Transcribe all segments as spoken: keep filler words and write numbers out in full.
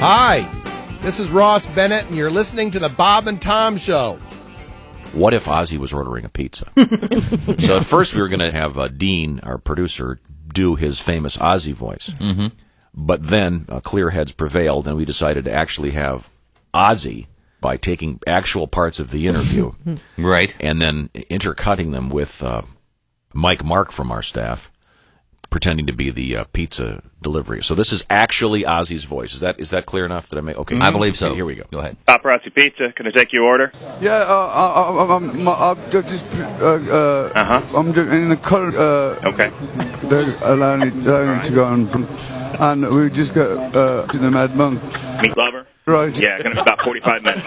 Hi, this is Ross Bennett, and you're listening to the Bob and Tom Show. What if Ozzy was ordering a pizza? So at first we were going to have uh, Dean, our producer, do his famous Ozzy voice. Mm-hmm. But then uh, clear heads prevailed, and we decided to actually have Ozzy by taking actual parts of the interview. Right. And then intercutting them with uh, Mike Mark from our staff, pretending to be the uh, pizza delivery. So this is actually Ozzy's voice. Is that is that clear enough? Did I make? Okay, I believe so. Okay, here we go. Go ahead. Paparazzi Pizza. Can I take your order? Yeah, uh, uh, uh, um, uh, uh, just, uh, uh, Uh-huh. I'm just in the car, uh, Okay. they're allowing, allowing to go on, and we just got, uh, to the Mad Monk. Meat lover? Right. Yeah, gonna be about forty-five minutes.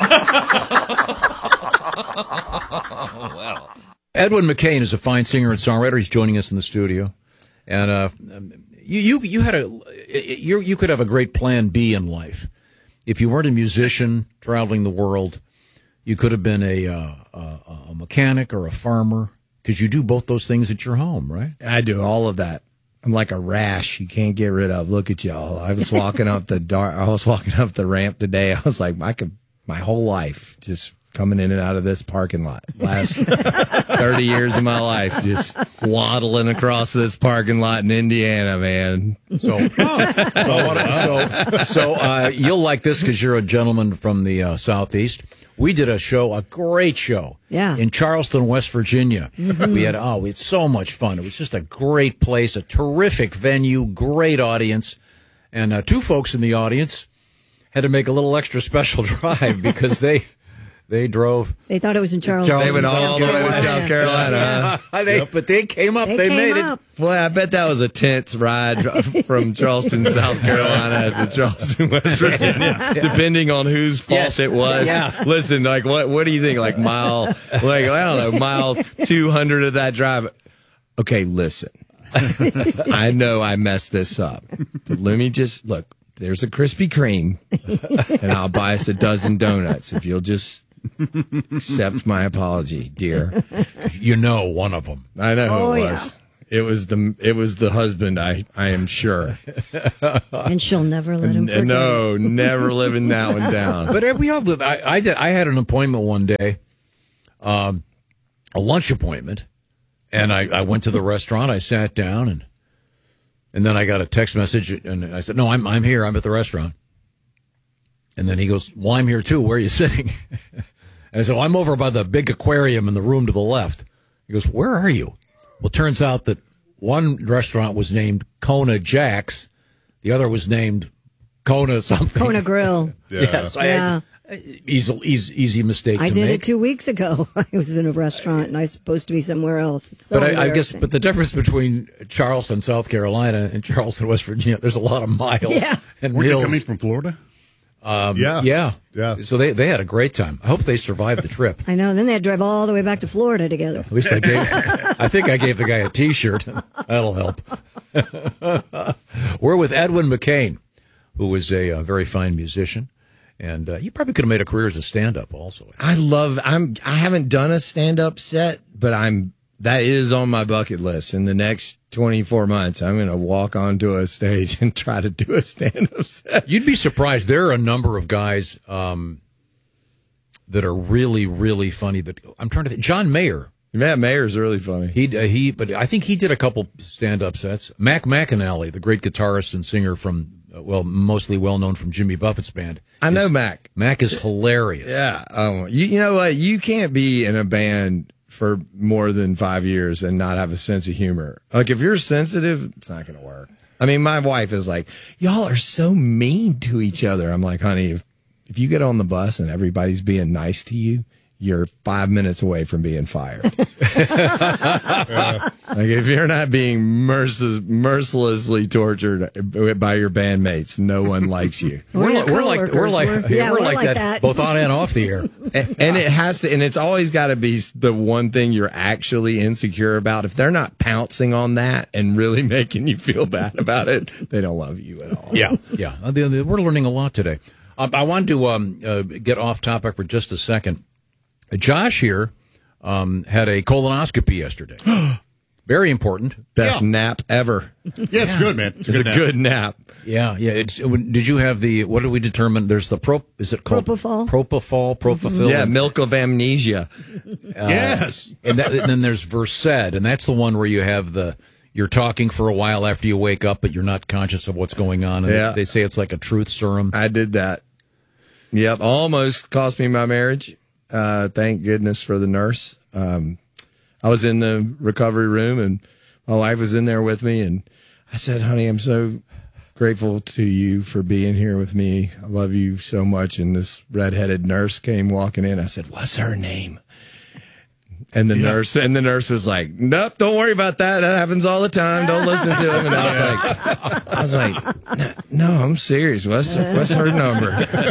Well. Edwin McCain is a fine singer and songwriter. He's joining us in the studio. And uh, you, you you had a you you could have a great plan B in life if you weren't a musician traveling the world. You could have been a uh, a, a mechanic or a farmer, because you do both those things at your home, right? I do all of that. I'm like a rash you can't get rid of. Look at y'all. I was walking up the dar- I was walking up the ramp today. I was like, I could my whole life just coming in and out of this parking lot. Last thirty years of my life, just waddling across this parking lot in Indiana, man. So, so, so, so uh, you'll like this because you're a gentleman from the uh, Southeast. We did a show, a great show, yeah. in Charleston, West Virginia. Mm-hmm. We had, oh, we had so much fun. It was just a great place, a terrific venue, great audience. And uh, two folks in the audience had to make a little extra special drive because they... They drove. They thought it was in Charleston. They went all the way to South Carolina. Yeah. Yeah. They, yep. But they came up. They, they came made up. it. Boy, I bet that was a tense ride from Charleston, South Carolina to Charleston, West Virginia, yeah. depending on whose fault yes. it was. Yeah. Listen, like, what what do you think? Like, mile, like, I don't know, mile two hundred of that drive. Okay, listen. I know I messed this up. But let me just, look, there's a Krispy Kreme, and I'll buy us a dozen donuts if you'll just accept my apology, dear. You know one of them. I know oh, who it was. Yeah. It was the it was the husband. I I am sure. And she'll never let him forget. No, never living that one down. But we all did. I, I did. I had an appointment one day, um, a lunch appointment, and I, I went to the restaurant. I sat down, and and then I got a text message, and I said, "No, I'm I'm here. I'm at the restaurant." And then he goes, "Well, I'm here too. Where are you sitting?" And I said, well, "I'm over by the big aquarium in the room to the left." He goes, "Where are you?" Well, it turns out that one restaurant was named Kona Jack's. The other was named Kona something. Kona Grill. Yeah. Yes. Yeah. I, easy, easy, easy mistake I to did make. it two weeks ago. I was in a restaurant, and I was supposed to be somewhere else. It's so but I, I guess, but the difference between Charleston, South Carolina, and Charleston, West Virginia, there's a lot of miles. Yeah. And Were mills. you coming from Florida? Um, yeah. Yeah. Yeah. So they, they had a great time. I hope they survived the trip. I know. And then they had to drive all the way back to Florida together. At least I gave, I think I gave the guy a T-shirt. That'll help. We're with Edwin McCain, who is a, a very fine musician. And uh, you probably could have made a career as a stand-up also. I love, I'm, I haven't done a stand-up set, but I'm, that is on my bucket list. In the next twenty-four months, I'm going to walk onto a stage and try to do a stand-up set. You'd be surprised. There are a number of guys um, that are really, really funny. That I'm trying to think. John Mayer. Matt Mayer's really funny. He, uh, he, but I think he did a couple stand-up sets. Mac McAnally, the great guitarist and singer from, uh, well, mostly well-known from Jimmy Buffett's band. I know is, Mac. Mac is hilarious. Yeah. Oh, you, you know what? You can't be in a band for more than five years and not have a sense of humor. Like, if you're sensitive, it's not going to work. I mean, my wife is like, y'all are so mean to each other. I'm like, honey, if, if you get on the bus and everybody's being nice to you, you're five minutes away from being fired. Yeah. Like, if you're not being mercil- mercilessly tortured by your bandmates, no one likes you. We're, like, we're like we're like We're- yeah, yeah, we're we're like, like that, that. both on and off the air. and, and it has to, and it's always got to be the one thing you're actually insecure about. If they're not pouncing on that and really making you feel bad about it, they don't love you at all. Yeah, yeah. Uh, the- the- We're learning a lot today. Um, I wanted to um, uh, get off topic for just a second. Josh here um, had a colonoscopy yesterday. Very important. Best Yeah. nap ever. Yeah, it's good, man. It's, It's a a good, good nap. Yeah, yeah. It's. Did you have the? What did we determine? There's the pro. Is it called Propofol? Propofol, Propofol. Yeah, milk of amnesia. yes. And, that, and then there's Versed, and that's the one where you have the. You're talking for a while after you wake up, but you're not conscious of what's going on. And Yeah. they, they say it's like a truth serum. I did that. Yep, almost cost me my marriage. Uh, thank goodness for the nurse. Um, I was in the recovery room, and my wife was in there with me, and I said, honey, I'm so grateful to you for being here with me. I love you so much. And this redheaded nurse came walking in. I said, what's her name? And the yeah. nurse and the nurse was like, nope, don't worry about that. That happens all the time. Don't listen to him. And I was like, I was like, no, no I'm serious. What's what's her number?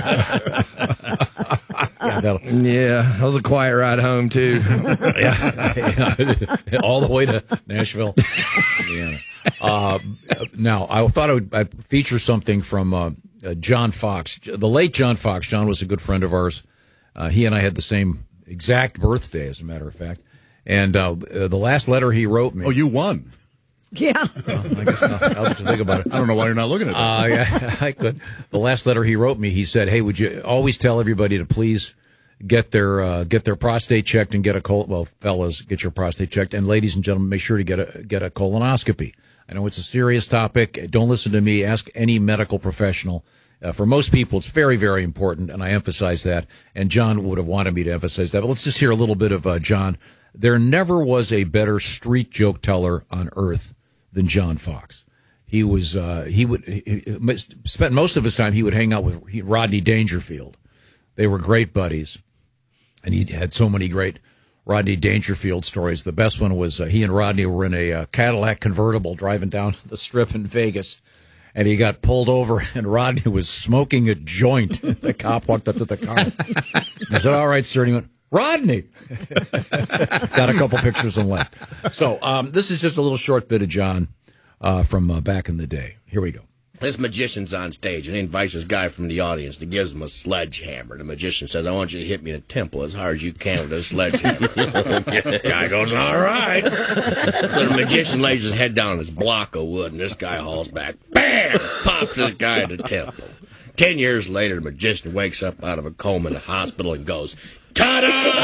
yeah, yeah, that was a quiet ride home too. yeah. yeah, all the way to Nashville. yeah. Uh, now, I thought I would I'd feature something from uh, uh, John Fox, the late John Fox. John was a good friend of ours. Uh, he and I had the same exact birthday, as a matter of fact. And uh, uh, the last letter he wrote me. Oh, you won. Yeah. Well, I guess not. I'll have to think about it. I don't know why you're not looking at that. Uh, yeah, I could. The last letter he wrote me, he said, "Hey, would you always tell everybody to please get their uh, get their prostate checked and get a col well, fellas, get your prostate checked, and ladies and gentlemen, make sure to get a get a colonoscopy. I know it's a serious topic. Don't listen to me. Ask any medical professional." Uh, for most people, it's very, very important, and I emphasize that. And John would have wanted me to emphasize that. But let's just hear a little bit of uh, John. There never was a better street joke teller on earth than John Fox. He was uh, he would he, he spent most of his time he would hang out with Rodney Dangerfield. They were great buddies, and he had so many great Rodney Dangerfield stories. The best one was uh, he and Rodney were in a uh, Cadillac convertible driving down the Strip in Vegas. And he got pulled over, and Rodney was smoking a joint. The cop walked up to the car. He said, "All right, sir." And he went, "Rodney." Got a couple pictures and left. So um, this is just a little short bit of John uh, from uh, back in the day. Here we go. This magician's on stage, and he invites this guy from the audience and gives him a sledgehammer. The magician says, "I want you to hit me in the temple as hard as you can with a sledgehammer." The guy goes, "All right." So the magician lays his head down on his block of wood, and this guy hauls back. Bam! Pops this guy in the temple. Ten years later, the magician wakes up out of a coma in the hospital and goes, "Ta-da!"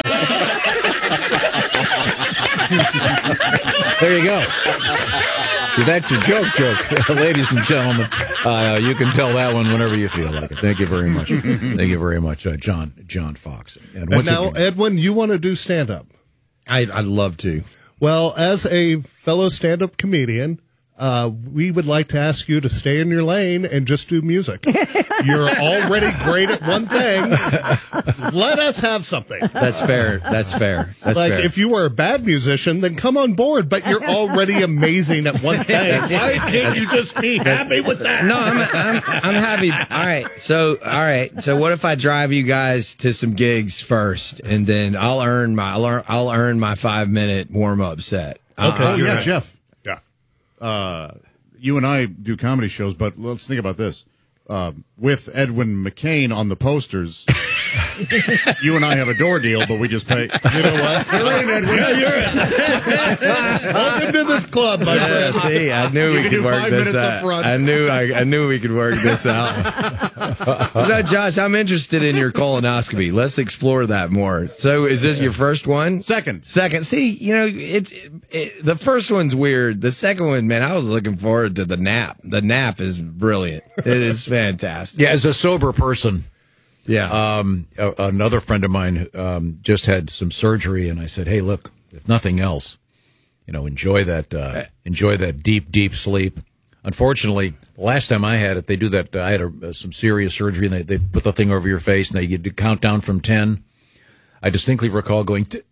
There you go. See, that's your joke joke. Ladies and gentlemen, uh, you can tell that one whenever you feel like it. Thank you very much. Thank you very much, uh, John John Fox. And, and now, again, Edwin, you want to do stand-up? I, I'd love to. Well, as a fellow stand-up comedian, uh, we would like to ask you to stay in your lane and just do music. You're already great at one thing. Let us have something. That's fair. That's fair. That's like, fair. if you were a bad musician, then come on board, but you're already amazing at one thing. Why can't you just be happy with that? No, I'm, I'm, I'm happy. All right. So, all right. So what if I drive you guys to some gigs first, and then I'll earn my, I'll earn, I'll earn my five minute warm up set. Okay. Uh, oh, yeah, Jeff. Yeah. Uh, you and I do comedy shows, but let's think about this. Uh, with Edwin McCain on the posters, you and I have a door deal, but we just pay. You know what? You're in, Edwin. Yeah, you're in. Welcome to the club, my yeah, friend. See, I knew you we can could do work five this minutes out. up front. I knew I, I knew we could work this out. So, Josh, I'm interested in your colonoscopy. Let's explore that more. So, is this your first one? Second. Second. See, you know, it's it, it, the first one's weird. The second one, man, I was looking forward to the nap. The nap is brilliant. It is fantastic. Yeah, as a sober person, yeah. Um, a, another friend of mine um, just had some surgery, and I said, "Hey, look, if nothing else, you know, enjoy that, uh, enjoy that deep, deep sleep." Unfortunately, the last time I had it, they do that. Uh, I had a, some serious surgery, and they they put the thing over your face, and they you count down from ten. I distinctly recall going. T-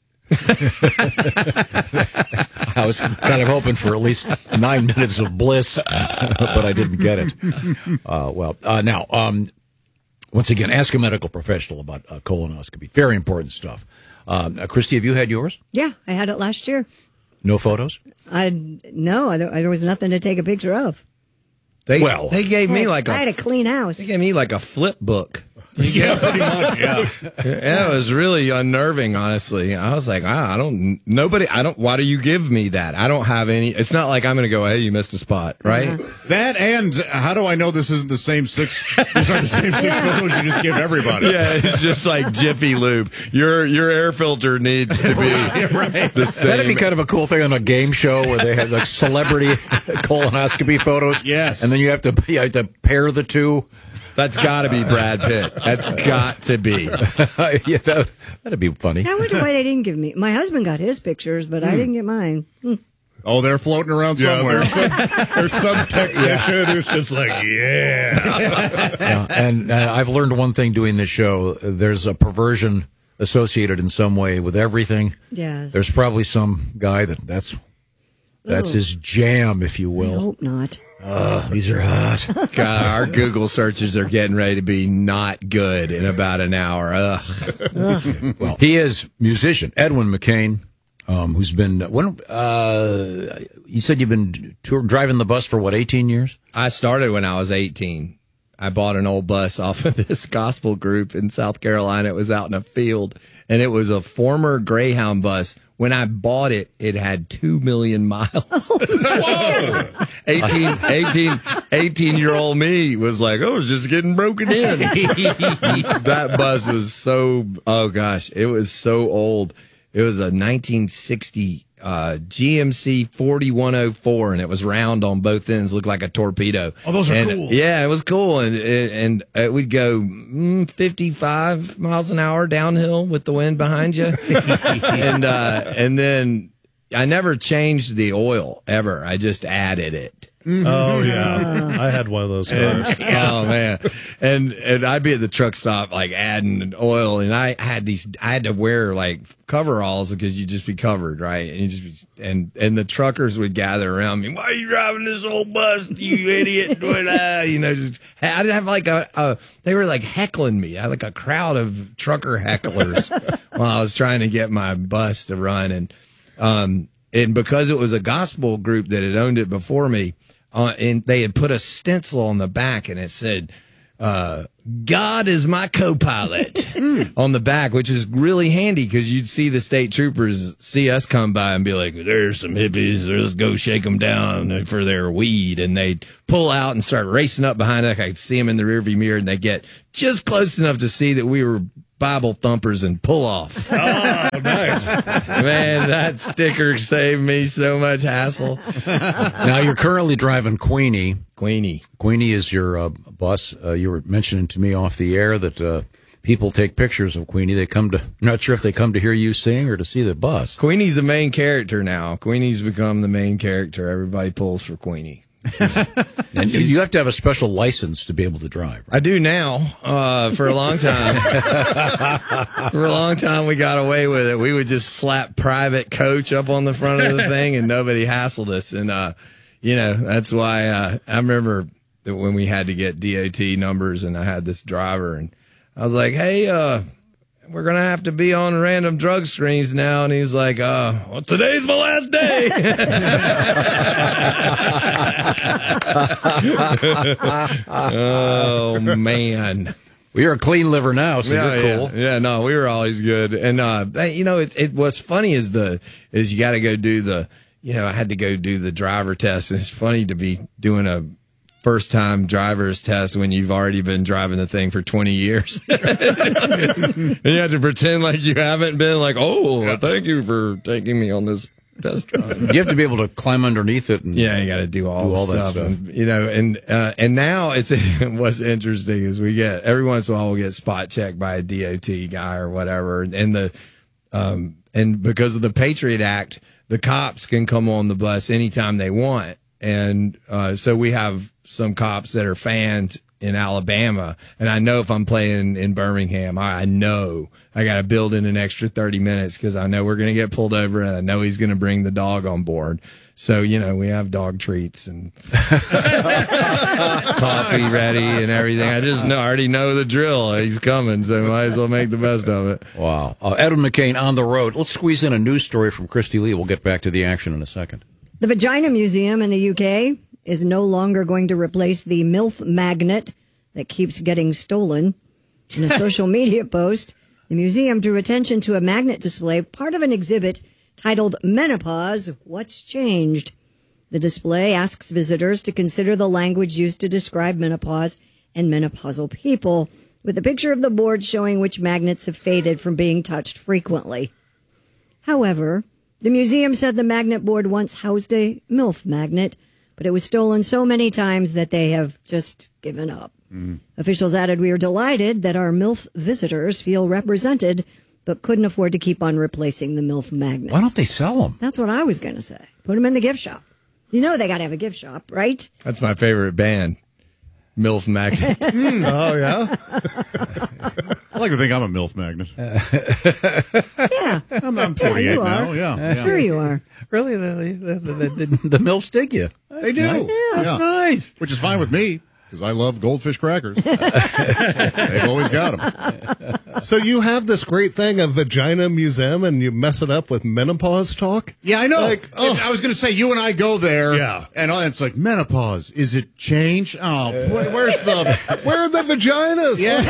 I was kind of hoping for at least nine minutes of bliss, but I didn't get it. Uh, well, uh, now, um, once again, ask a medical professional about uh, colonoscopy. Very important stuff. Um, uh, Christy, have you had yours? Yeah, I had it last year. No photos? I no, there, there was nothing to take a picture of. They, well, they gave I me had, like a, I had a clean house. They gave me like a flip book. Yeah, pretty much. Yeah. Yeah, it was really unnerving, honestly. I was like, ah, I don't, nobody, I don't, why do you give me that? I don't have any, it's not like I'm going to go, hey, you missed a spot, right? Uh-huh. That and how do I know this isn't the same six, these aren't the same six photos you just give everybody? Yeah, it's just like Jiffy Lube. Your your air filter needs to be the same. That'd be kind of a cool thing on a game show where they have like celebrity colonoscopy photos. Yes. And then you have to, you have to pair the two. That's got to be Brad Pitt. That's got to be. Yeah, that, that'd be funny. I wonder why they didn't give me. My husband got his pictures, but I didn't get mine. Hmm. Oh, they're floating around Yeah, somewhere. there's some, there's some technician who's just like, yeah. Yeah, and uh, I've learned one thing doing this show. There's a perversion associated in some way with everything. Yes. There's probably some guy that that's that's Ooh. his jam, if you I will. hope not. Uh, these are hot. God, our Google searches are getting ready to be not good in about an hour. Ugh. Well, he is musician Edwin McCain, um, who's been when uh, you said you've been tour, driving the bus for what eighteen years? I started when I was eighteen. I bought an old bus off of this gospel group in South Carolina. It was out in a field, and it was a former Greyhound bus. When I bought it, it had two million miles. Whoa! eighteen, eighteen, eighteen-year-old me was like, oh, it's just getting broken in. That bus was so, oh, gosh, it was so old. It was a nineteen sixty uh, G M C forty-one oh four, and it was round on both ends, looked like a torpedo. Oh, those are and, cool. Yeah, it was cool, and and it would go mm, fifty-five miles an hour downhill with the wind behind you, and uh, and then I never changed the oil ever. I just added it. Oh, yeah. I had one of those cars. Oh man, and and I'd be at the truck stop like adding oil, and I had these. I had to wear like coveralls because you'd just be covered, right? And you just be, and and the truckers would gather around me. Why are you driving this old bus, you idiot? You know, just I didn't have like a, a. They were like heckling me. I had like a crowd of trucker hecklers while I was trying to get my bus to run, and um and because it was a gospel group that had owned it before me. Uh, and they had put a stencil on the back, and it said, uh, God is my co-pilot on the back, which is really handy because you'd see the state troopers see us come by and be like, there's some hippies, let's go shake them down for their weed. And they'd pull out and start racing up behind us. I could see them in the rearview mirror, and they get just close enough to see that we were Bible thumpers and pull off. Oh, nice. Man, that sticker saved me so much hassle. Now you're currently driving Queenie. Queenie. Queenie is your uh, bus. Uh, you were mentioning to me off the air that uh, people take pictures of Queenie. They come to. I'm not sure if they come to hear you sing or to see the bus. Queenie's the main character now. Queenie's become the main character. Everybody pulls for Queenie. And you have to have a special license to be able to drive. Right? I do now. Uh, for a long time, for a long time, we got away with it. We would just slap private coach up on the front of the thing, and nobody hassled us. And uh, you know, that's why uh, I remember that when we had to get D O T numbers, and I had this driver, and I was like, "Hey, uh, we're going to have to be on random drug screens now." And he was like, uh, well, today's my last day. Oh, man. Well, you're a clean liver now, so yeah, you're cool. Yeah. yeah, no, we were always good. And, uh, you know, it, it what's funny is the, is you got to go do the, you know, I had to go do the driver test. And it's funny to be doing a first time driver's test when you've already been driving the thing for twenty years. And you have to pretend like you haven't been like, oh, well, thank you for taking me on this test drive. You have to be able to climb underneath it. And yeah, you got to do all, do all the that stuff. stuff. And, you know, and, uh, and now it's, what's interesting is we get, every once in a while we'll get spot checked by a D O T guy or whatever. And the, um, and because of the Patriot Act, the cops can come on the bus anytime they want. And, uh, so we have some cops that are fans in Alabama, and I know if I'm playing in Birmingham, I, I know I got to build in an extra thirty minutes because I know we're going to get pulled over, and I know he's going to bring the dog on board. So, you know, we have dog treats and coffee ready and everything. I just know, I already know the drill. He's coming, so might as well make the best of it. Wow. Uh, Edwin McCain on the road. Let's squeeze in a news story from Christy Lee. We'll get back to the action in a second. The Vagina Museum in the U K is no longer going to replace the MILF magnet that keeps getting stolen. In a social media post, the museum drew attention to a magnet display, part of an exhibit titled Menopause, What's Changed? The display asks visitors to consider the language used to describe menopause and menopausal people, with a picture of the board showing which magnets have faded from being touched frequently. However, the museum said the magnet board once housed a MILF magnet, but it was stolen so many times that they have just given up. Mm. Officials added, "We are delighted that our MILF visitors feel represented, but couldn't afford to keep on replacing the MILF magnets." Why don't they sell them? That's what I was going to say. Put them in the gift shop. You know they got to have a gift shop, right? That's my favorite band, MILF Magnet. mm, oh, yeah? I like to think I'm a MILF magnet. Yeah. I'm, I'm forty-eight yeah, now, yeah, yeah. Sure you are. Really? The, the, the, the, the MILFs dig you. That's they do. Nice. Yeah, that's yeah. nice. Which is fine with me, because I love goldfish crackers. They've always got them. So you have this great thing, a vagina museum, and you mess it up with menopause talk? Yeah, I know. Like, oh. I was going to say, you and I go there, yeah. and it's like, menopause, is it change? Oh, where, where's the... Where are the vaginas? Yeah.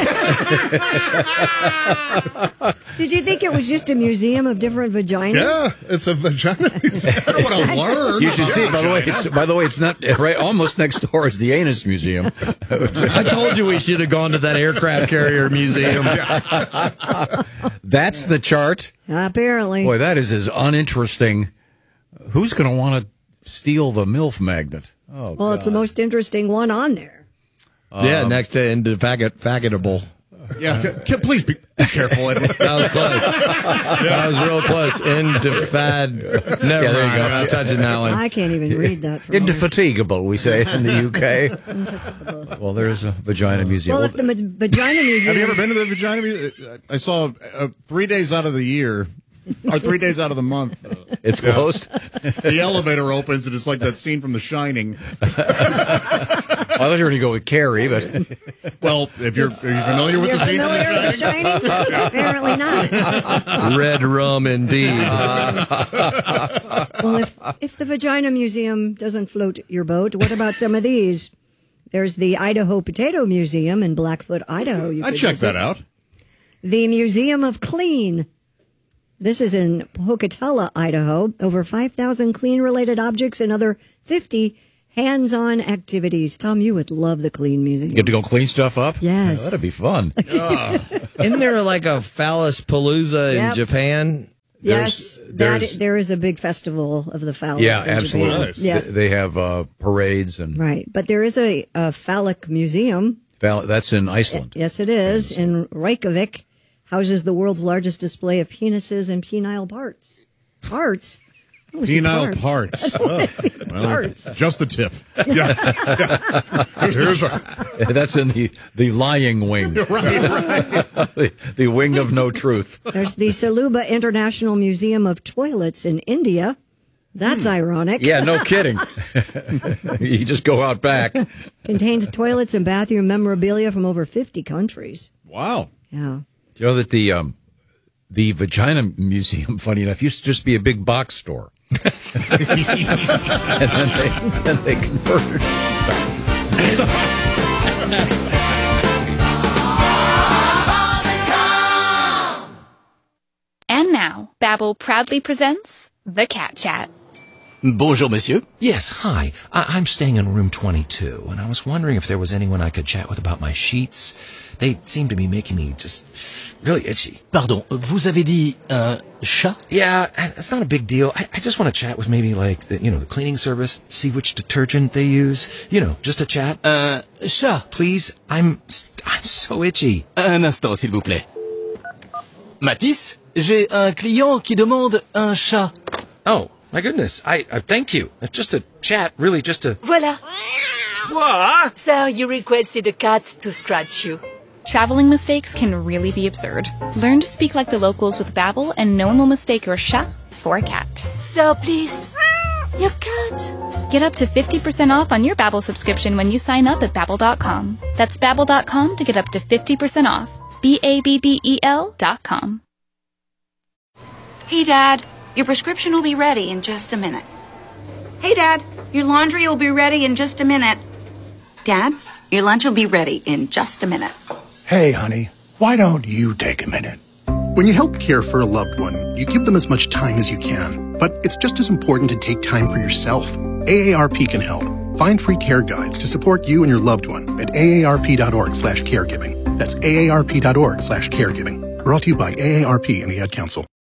Did you think it was just a museum of different vaginas? Yeah, it's a vagina museum. I don't want to learn. You should see it. By the way, it's, by the way, it's not right. Almost next door is the anus museum. I told you we should have gone to that aircraft carrier museum. That's the chart. Apparently. Boy, that is as uninteresting. Who's going to want to steal the MILF magnet? Oh, well, God. It's the most interesting one on there. Um, yeah, next to indefatigable. Yeah, c- c- please be, be careful, Edward. That was close. That was real close. Indefad. Never Yeah, there you mind. go. I'm not touching that one. I can't even read that. From Indefatigable, we say in the U K. Well, there's a vagina museum. Well, if the ma- vagina museum... Have you ever been to the vagina museum? I saw uh, three days out of the year, or three days out of the month. It's closed? The elevator opens, and it's like that scene from The Shining. I thought you were going to go with Carrie, but... Well, if you're, are you familiar with You're the scene from familiar The with The Shining? Shining? Apparently not. Red rum indeed. Well, if, if the Vagina Museum doesn't float your boat, what about some of these? There's the Idaho Potato Museum in Blackfoot, Idaho. You I'd could check visit. that out. The Museum of Clean. This is in Pocatello, Idaho. Over five thousand clean-related objects and other fifty hands-on activities. Tom, you would love the Clean Museum. You get to go clean stuff up? Yes. Yeah, that'd be fun. Isn't there like a phallus palooza Yep. in Japan? Yes, There's- that, there's- there is a big festival of the phallus. Yeah, in absolutely. Japan. Yes. Th- They have uh, parades and Right, but there is a, a phallic museum. val- that's in Iceland. Yes, it is. In Reykjavik, houses the world's largest display of penises and penile parts. Parts? I wanna see Penile parts. I wanna see Well, parts. just the tip. Yeah. yeah. Here's, here's our, That's in the, the lying wing. right, right. the, the wing of no truth. There's the Saluba International Museum of Toilets in India. That's ironic. Yeah, no kidding. You just go out back. Contains toilets and bathroom memorabilia from over fifty countries. Wow. Yeah. You know that the um, the Vagina Museum, funny enough, used to just be a big box store. and then they, then they converted it. Sorry. And now, Babbel proudly presents The Cat Chat. Bonjour, monsieur. Yes, hi. I- I'm staying in room twenty-two, and I was wondering if there was anyone I could chat with about my sheets. They seem to be making me just really itchy. Pardon, vous avez dit un chat? Yeah, it's not a big deal. I, I just want to chat with maybe like the, you know, the cleaning service, see which detergent they use. You know, just a chat. Uh, chat. Please, I'm I'm so itchy. Un instant, s'il vous plaît. Mathis, j'ai un client qui demande un chat. Oh. My goodness, I, I thank you. It's just a chat, really just a... Voila. What? Sir, you requested a cat to scratch you. Traveling mistakes can really be absurd. Learn to speak like the locals with Babbel, and no one will mistake your chat for a cat. Sir, please. Your cat. Get up to fifty percent off on your Babbel subscription when you sign up at Babbel dot com. That's Babbel dot com to get up to fifty percent off. B A B B E L dot com. Hey, Dad. Your prescription will be ready in just a minute. Hey, Dad. Your laundry will be ready in just a minute. Dad, your lunch will be ready in just a minute. Hey, honey. Why don't you take a minute? When you help care for a loved one, you give them as much time as you can. But it's just as important to take time for yourself. A A R P can help. Find free care guides to support you and your loved one at A A R P dot org slash caregiving. That's A A R P dot org slash caregiving. Brought to you by A A R P and the Ad Council.